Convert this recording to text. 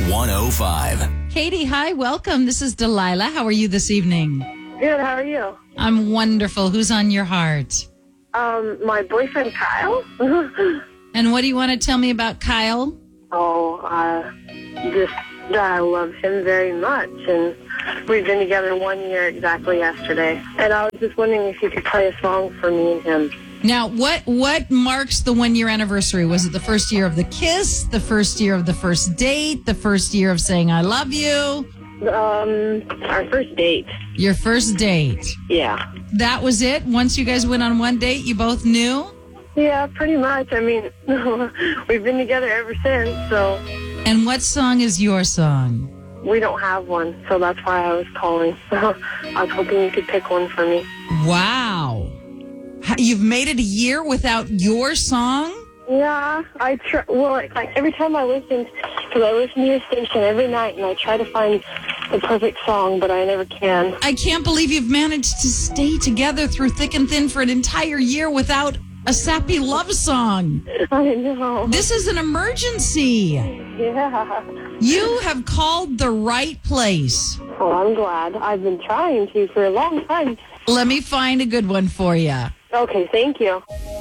105. Katie, hi, welcome. This is Delilah. How are you this evening? Good, how are you? I'm wonderful. Who's on your heart? My boyfriend Kyle. And what do you want to tell me about Kyle? Just that I love him very much, and we've been together 1 year exactly yesterday. And I was just wondering if you could play a song for me and him. Now, what marks the 1 year anniversary? Was it the first year of the kiss, the first year of the first date, the first year of saying I love you? Our first date. Your first date. Yeah. That was it? Once you guys went on one date, you both knew? Yeah, pretty much. I mean, we've been together ever since, so. And what song is your song? We don't have one, so that's why I was calling. I was hoping you could pick one for me. Wow. You've made it a year without your song? Yeah, I try. Well, like every time I listen, because I listen to your station every night, and I try to find the perfect song, but I never can. I can't believe you've managed to stay together through thick and thin for an entire year without a sappy love song. I know. This is an emergency. Yeah. You have called the right place. Well, I'm glad. I've been trying to for a long time. Let me find a good one for you. Okay, thank you.